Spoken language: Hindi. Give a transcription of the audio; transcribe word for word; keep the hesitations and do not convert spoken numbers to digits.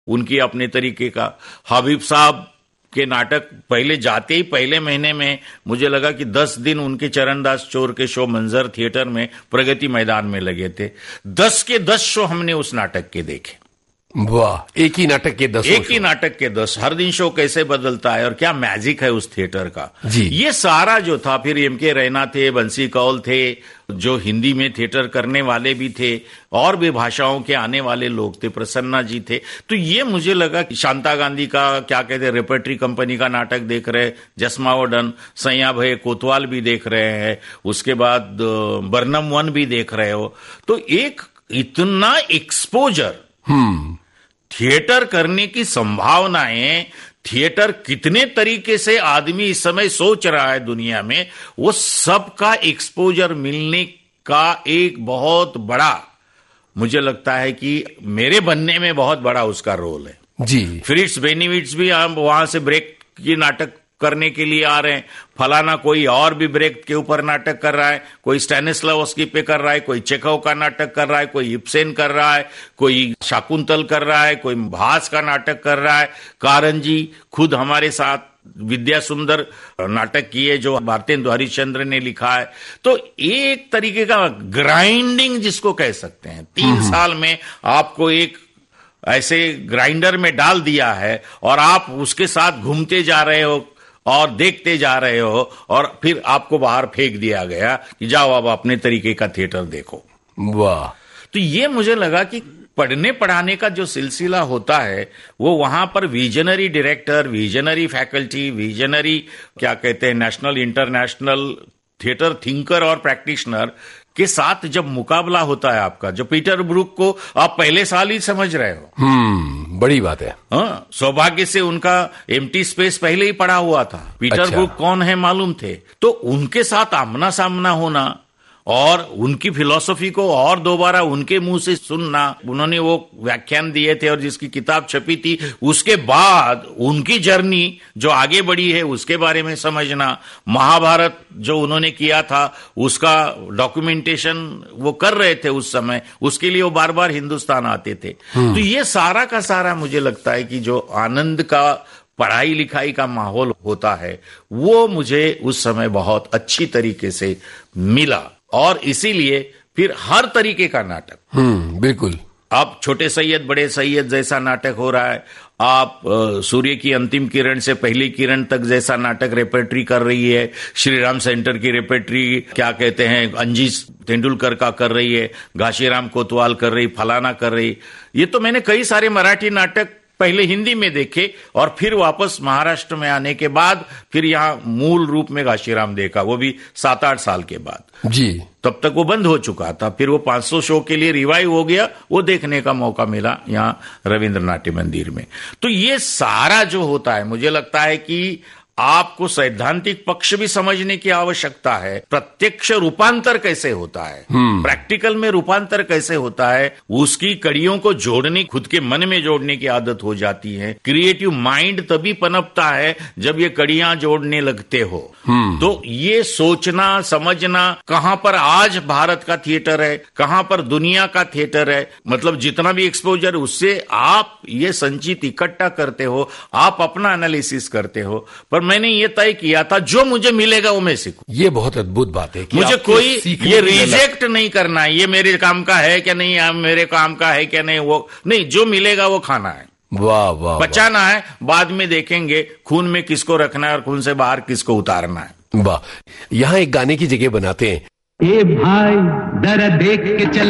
उनकी अपने तरीके का। हबीब साहब के नाटक पहले जाते ही पहले महीने में मुझे लगा कि दस दिन उनके चरणदास चोर के शो मंजर थिएटर में प्रगति मैदान में लगे थे। दस के दस शो हमने उस नाटक के देखे। वाह, एक ही नाटक के दस एक ही नाटक के दस। हर दिन शो कैसे बदलता है और क्या मैजिक है उस थिएटर का जी। ये सारा जो था, फिर एम के रैना थे, बंसी कौल थे, जो हिंदी में थिएटर करने वाले भी थे और भी भाषाओं के आने वाले लोग थे, प्रसन्ना जी थे। तो ये मुझे लगा कि शांता गांधी का क्या कहते हैं रेपर्टरी कंपनी का नाटक देख रहे, जसमावडन, सैया भय कोतवाल भी देख रहे हैं, उसके बाद बर्नम वन भी देख रहे हो। तो एक इतना एक्सपोजर, हम्म थिएटर करने की संभावनाएं, थिएटर कितने तरीके से आदमी इस समय सोच रहा है दुनिया में, वो सबका एक्सपोजर मिलने का एक बहुत बड़ा, मुझे लगता है कि मेरे बनने में बहुत बड़ा उसका रोल है जी। फ्रिट्स बेनिविट्स भी हम वहां से ब्रेक की नाटक करने के लिए आ रहे हैं, फलाना कोई और भी ब्रेक के ऊपर नाटक कर रहा है, कोई स्टैनिस्लावस्की पे कर रहा है, कोई चेखव का नाटक कर रहा है, कोई इब्सेन कर रहा है, कोई शाकुंतल कर रहा है, कोई भास का नाटक कर रहा है, कारंजी खुद हमारे साथ विद्या सुंदर नाटक किए जो भारतेंदु हरिश्चंद्र ने लिखा है। तो एक तरीके का ग्राइंडिंग जिसको कह सकते हैं, तीन साल में आपको एक ऐसे ग्राइंडर में डाल दिया है और आप उसके साथ घूमते जा रहे हो और देखते जा रहे हो और फिर आपको बाहर फेंक दिया गया कि जाओ अब अपने तरीके का थिएटर देखो। वाह। तो ये मुझे लगा कि पढ़ने पढ़ाने का जो सिलसिला होता है वो वहां पर visionary director, visionary faculty, visionary क्या कहते हैं नेशनल इंटरनेशनल थिएटर थिंकर और प्रैक्टिशनर के साथ जब मुकाबला होता है आपका, जो पीटर ब्रूक को आप पहले साल ही समझ रहे हो, हम्म बड़ी बात है। हाँ, सौभाग्य से उनका एम्प्टी स्पेस पहले ही पड़ा हुआ था। पीटर अच्छा। ब्रूक कौन है मालूम थे, तो उनके साथ आमना सामना होना और उनकी फिलॉसफी को और दोबारा उनके मुंह से सुनना, उन्होंने वो व्याख्यान दिए थे और जिसकी किताब छपी थी, उसके बाद उनकी जर्नी जो आगे बढ़ी है उसके बारे में समझना, महाभारत जो उन्होंने किया था उसका डॉक्यूमेंटेशन वो कर रहे थे उस समय, उसके लिए वो बार बार हिंदुस्तान आते थे। तो ये सारा का सारा मुझे लगता है कि जो आनंद का पढ़ाई लिखाई का माहौल होता है वो मुझे उस समय बहुत अच्छी तरीके से मिला और इसीलिए फिर हर तरीके का नाटक, हम्म बिल्कुल, आप छोटे सैयद बड़े सैयद जैसा नाटक हो रहा है, आप आ, सूर्य की अंतिम किरण से पहली किरण तक जैसा नाटक रेपर्टरी कर रही है, श्री राम सेंटर की रेपर्टरी क्या कहते हैं अंजी तेंदुलकर का कर रही है, घाशीराम कोतवाल कर रही, फलाना कर रही। ये तो मैंने कई सारे मराठी नाटक पहले हिंदी में देखे और फिर वापस महाराष्ट्र में आने के बाद फिर यहाँ मूल रूप में घाशीराम देखा, वो भी सात आठ साल के बाद जी। तब तक वो बंद हो चुका था, फिर वो पाँच सौ शो के लिए रिवाइव हो गया, वो देखने का मौका मिला यहाँ रविंद्र नाट्य मंदिर में। तो ये सारा जो होता है मुझे लगता है कि आपको सैद्धांतिक पक्ष भी समझने की आवश्यकता है, प्रत्यक्ष रूपांतर कैसे होता है, प्रैक्टिकल में रूपांतर कैसे होता है, उसकी कड़ियों को जोड़ने, खुद के मन में जोड़ने की आदत हो जाती है। क्रिएटिव माइंड तभी पनपता है जब ये कड़ियां जोड़ने लगते हो। तो ये सोचना समझना कहां पर आज भारत का थिएटर है, कहां पर दुनिया का थिएटर है, मतलब जितना भी एक्सपोजर उससे आप ये संचित इकट्ठा करते हो, आप अपना एनालिसिस करते हो। पर मैंने ये तय किया था जो मुझे मिलेगा वो मैं सीखूं। ये बहुत अद्भुत बात है कि मुझे कोई ये रिजेक्ट लग... नहीं करना है, ये मेरे काम का है क्या नहीं, मेरे काम का है क्या नहीं, वो नहीं, जो मिलेगा वो खाना है, वाह वाह, बचाना है, बाद में देखेंगे खून में किसको रखना है और खून से बाहर किसको उतारना है। वाह। यहाँ एक गाने की जगह बनाते हैं, ए भाई दरा देख के चल